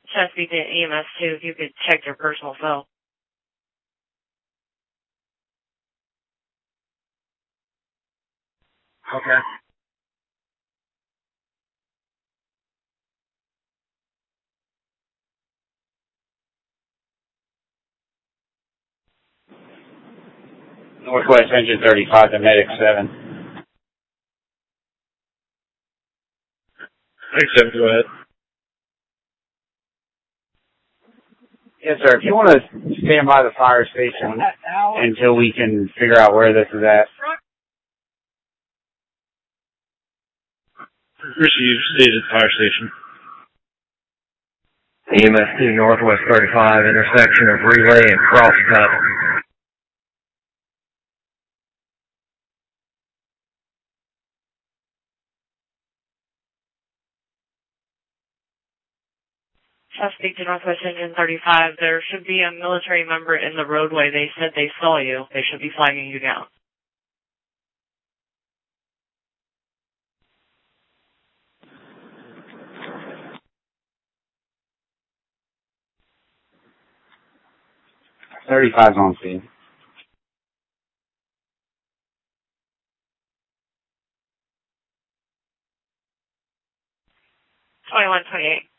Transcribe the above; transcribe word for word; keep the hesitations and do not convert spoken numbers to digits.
Chesapeake to E M S two, if you could check your personal cell. Okay. Northwest Engine thirty-five to Medic seven. Medic seven, go ahead. Yes, sir. If you want to stand by the fire station until we can figure out where this is at. Received, stayed at the fire station. E M S two Northwest thirty-five, intersection of Relay and Crosscut. Chesapeake to Northwest Engine thirty-five, there should be a military member in the roadway. They said they saw you. They should be flagging you down. thirty-five's on scene. twenty-one twenty-eight.